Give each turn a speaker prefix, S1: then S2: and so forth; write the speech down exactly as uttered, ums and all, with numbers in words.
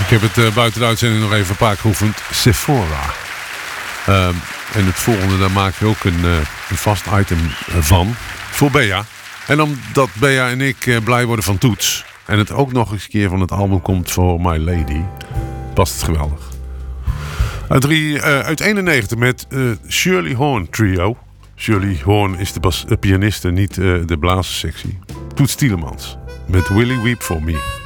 S1: Ik heb het uh, buiten de uitzending nog even een paar keer geoefend. Sephora. Um, en het volgende, daar maak ik ook een, uh, een vast item van. Voor Bea. En omdat Bea en ik uh, blij worden van Toets. En het ook nog eens een keer van het album komt voor My Lady. Past het geweldig. Uit, drie, uh, uit eenennegentig met uh, Shirley Horn Trio. Shirley Horn is de, bas, de pianiste, niet uh, de blazerssectie. Toets Tielemans met Will You Weep For Me.